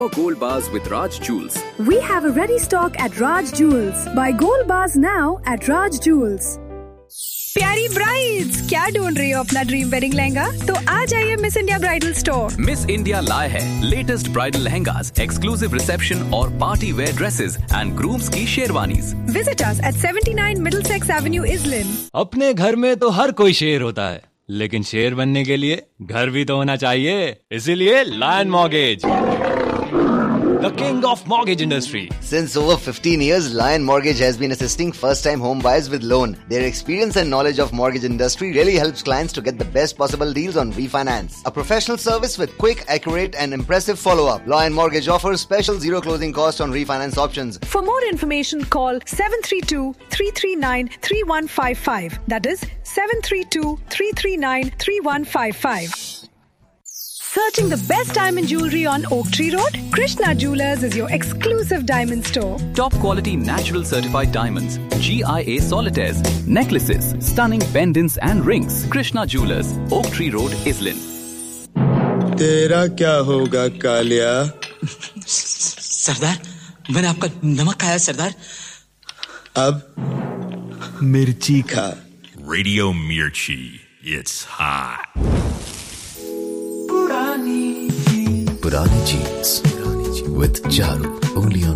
Gold bars with Raj Jewels. We have a ready stock at Raj Jewels. Buy gold bars now at Raj Jewels. प्यारी brides, क्या ढूंढ रही हो अपना dream wedding lehenga? तो आ जाइए miss India bridal store. Miss India लाए है latest bridal lehengas, exclusive reception और party wear dresses and grooms की sherwanis. Visit us at 79 Middlesex Avenue, इजलिन। अपने घर में तो हर कोई शेर होता है, लेकिन शेर बनने के लिए घर भी तो होना चाहिए। इसीलिए lion mortgage, the king of mortgage industry. Since over 15 years, Lion Mortgage has been assisting first-time home buyers with loan. Their experience and knowledge of mortgage industry really helps clients to get the best possible deals on refinance. A professional service with quick, accurate and impressive follow-up. Lion Mortgage offers special zero closing cost on refinance options. For more information, call 732-339-3155. That is 732-339-3155. Searching the best diamond jewelry on Oak Tree Road? Krishna Jewelers is your exclusive diamond store. Top quality natural certified diamonds, GIA solitaires, necklaces, stunning pendants and rings. Krishna Jewelers, Oak Tree Road, Islin. तेरा क्या होगा कालिया? सरदार, मैंने आपका नमक खाया सरदार। अब मिर्ची खा। Radio Mirchi, it's hot. Purani Jeans with Charu, only on